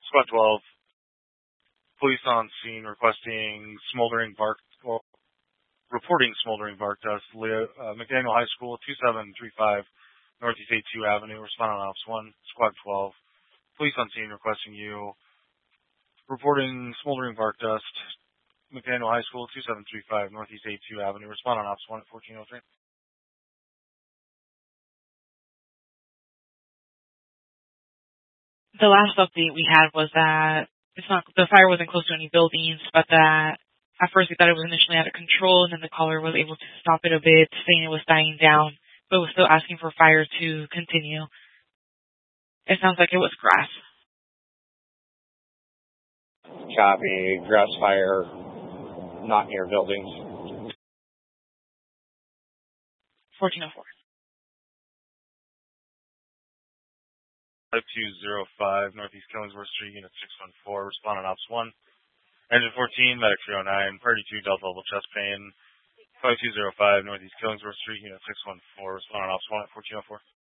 Squad 12, police on scene requesting smoldering bark, well, reporting smoldering bark dust. McDaniel High School, 2735 Northeast 82 Avenue. Respond on Ops 1, Squad 12. Police on scene requesting you. Reporting smoldering bark dust. McDaniel High School, 2735 Northeast 82 Avenue. Respond on Ops 1 at 1403. The last update we had was that the fire wasn't close to any buildings, but that at first we thought it was initially out of control, and then the caller was able to stop it a bit, saying it was dying down, but was still asking for fire to continue. It sounds like it was grass. Copy. Grass fire, not near buildings. 1404. 5205 Northeast Killingsworth Street, Unit 614. Respond on Ops 1. Engine 14, Medic 309, Party 2, Delta level chest pain. 5205 Northeast Killingsworth Street, Unit 614. Respond on Ops 1 at 1404.